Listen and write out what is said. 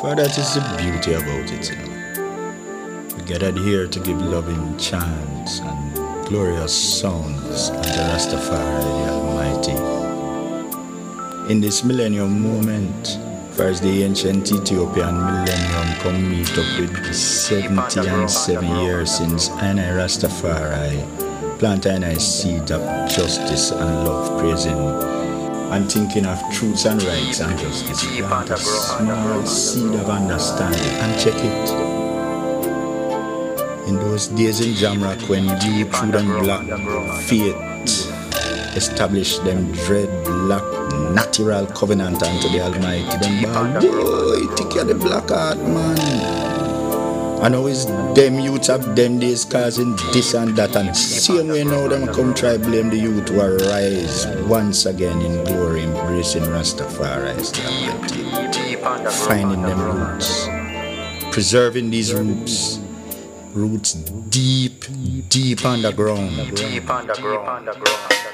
For that is the beauty about it, you know. We gathered here to give loving chants and glorious sounds unto Rastafari the Almighty. In this millennium moment, first the ancient Ethiopian millennium come meet up with the 77 years since I Rastafari plant I seed of justice and love, praising and thinking of truths and rights and justice. Plant a small seed of understanding and check it. In those days in Jamrock, when you through them black faith establish them dreadlock natural covenant unto the Almighty, them boy, take care of the black heart, man. And how is them youth of them days causing this and that, and same way now them come try blame the youth who arise once again in glory, embracing Rastafari, finding them roots, preserving these roots deep underground.